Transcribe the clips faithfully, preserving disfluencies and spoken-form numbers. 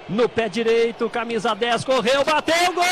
no pé direito, camisa dez, correu, bateu, gol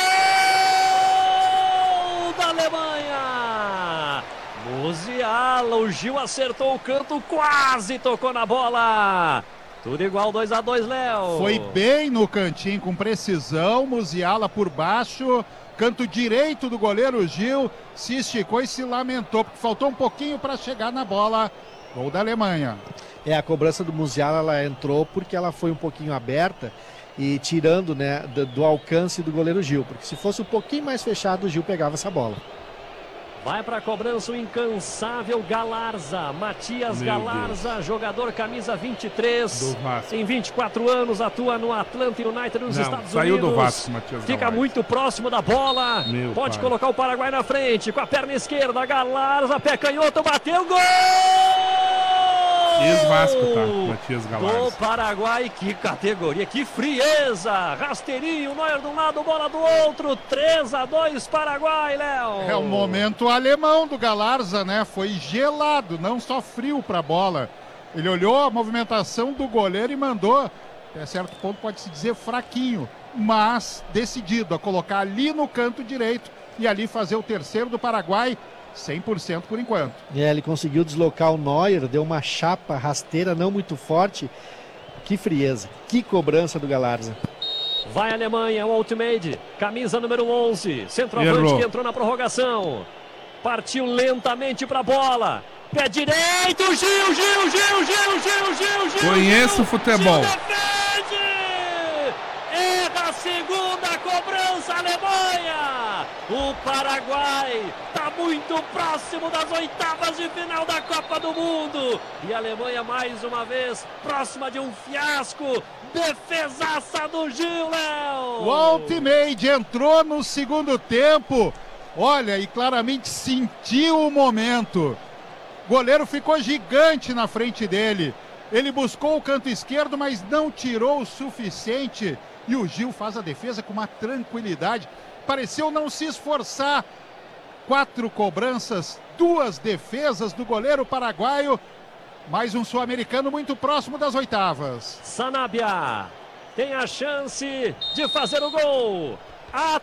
da Alemanha! Musiala, o Gil acertou o canto, quase tocou na bola. Tudo igual, dois a dois, Léo. Foi bem no cantinho, com precisão, Musiala por baixo, canto direito do goleiro Gil, se esticou e se lamentou, porque faltou um pouquinho para chegar na bola. Gol da Alemanha. É, a cobrança do Musiala, ela entrou porque ela foi um pouquinho aberta e tirando, né, do, do alcance do goleiro Gil, porque se fosse um pouquinho mais fechado, o Gil pegava essa bola. Vai para a cobrança o incansável Galarza, Matias Meu Galarza, Deus. Jogador camisa vinte e três, tem vinte e quatro anos, atua no Atlanta United nos Não, Estados saiu Unidos. do Vasco, Matias Fica Galarza. muito próximo da bola, Meu pode pai. colocar o Paraguai na frente, com a perna esquerda, Galarza, pé canhoto, bateu, gol! Ex-Vasco, tá? Matias Galarza. Do Paraguai, que categoria, que frieza! Rasteirinho, Neuer de um lado, bola do outro, três a dois Paraguai, Léo! É o momento alemão do Galarza, né? Foi gelado, não só frio para a bola. Ele olhou a movimentação do goleiro e mandou, até certo ponto pode se dizer fraquinho, mas decidido a colocar ali no canto direito e ali fazer o terceiro do Paraguai. cem por cento por enquanto. É, ele conseguiu deslocar o Neuer, deu uma chapa rasteira não muito forte. Que frieza, que cobrança do Galarza. Vai a Alemanha, o Ultimate, camisa número onze, centroavante Errou. que entrou na prorrogação. Partiu lentamente para a bola. Pé direito, Gil, Gil, Gil, Gil, Gil, Gil, Gil. Conheço Gil, futebol. Gil defende! Erra a segunda cobrança, Alemanha! O Paraguai está muito próximo das oitavas de final da Copa do Mundo. E a Alemanha, mais uma vez, próxima de um fiasco. Defesaça do Gil, Léo! O Ultimate entrou no segundo tempo. Olha, e claramente sentiu o momento. O goleiro ficou gigante na frente dele. Ele buscou o canto esquerdo, mas não tirou o suficiente. E o Gil faz a defesa com uma tranquilidade. Pareceu não se esforçar. Quatro cobranças, duas defesas do goleiro paraguaio. Mais um sul-americano muito próximo das oitavas. Sanabia tem a chance de fazer o gol. A